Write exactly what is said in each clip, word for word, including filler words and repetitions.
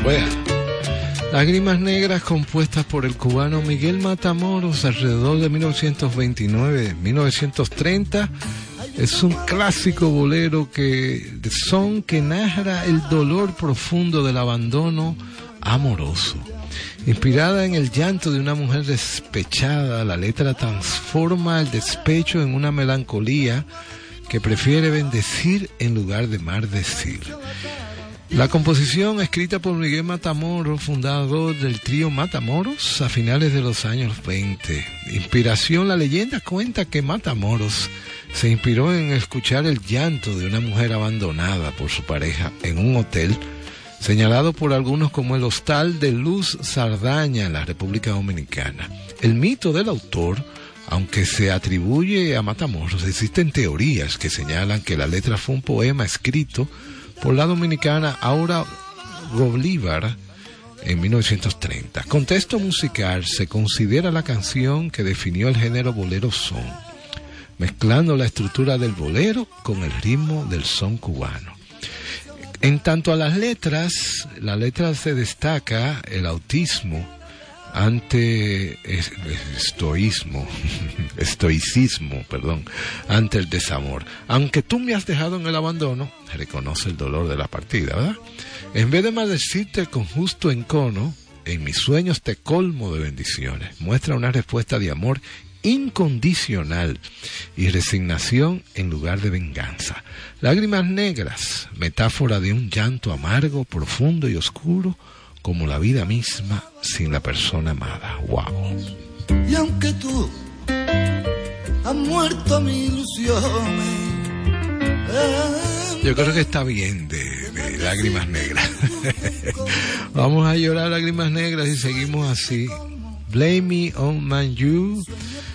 Bueno, Lágrimas Negras, compuestas por el cubano Miguel Matamoros alrededor de mil novecientos veintinueve, mil novecientos treinta, es un clásico bolero que, de son que narra el dolor profundo del abandono amoroso. Inspirada en el llanto de una mujer despechada, la letra transforma el despecho en una melancolía que prefiere bendecir en lugar de maldecir. La composición, escrita por Miguel Matamoros, fundador del trío Matamoros a finales de los años veinte. Inspiración, la leyenda cuenta que Matamoros se inspiró en escuchar el llanto de una mujer abandonada por su pareja en un hotel, señalado por algunos como el Hostal de Luz Sardaña en la República Dominicana. El mito del autor, aunque se atribuye a Matamoros, existen teorías que señalan que la letra fue un poema escrito por la dominicana Aura Bolívar en mil novecientos treinta. Contexto musical: se considera la canción que definió el género bolero son, mezclando la estructura del bolero con el ritmo del son cubano. En tanto a las letras, la letra se destaca el autismo ante estoísmo, estoicismo, perdón, ante el desamor. Aunque tú me has dejado en el abandono, reconoce el dolor de la partida, ¿verdad? En vez de maldecirte con justo encono, en mis sueños te colmo de bendiciones. Muestra una respuesta de amor incondicional y resignación en lugar de venganza. Lágrimas Negras, metáfora de un llanto amargo, profundo y oscuro, como la vida misma sin la persona amada. ¡Wow! Y aunque tú has muerto mi ilusión, eh, yo creo que está bien de, de Lágrimas Negras. Vamos a llorar Lágrimas Negras y seguimos así. Blame Me on My You,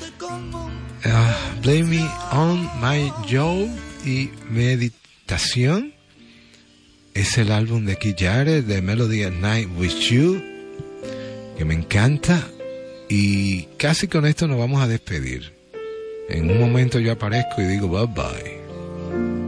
uh, Blame Me on My Joe y Meditación. Es el álbum de Keith Jarrett, de Melody at Night with You, que me encanta. Y casi con esto nos vamos a despedir. En un momento yo aparezco y digo bye bye.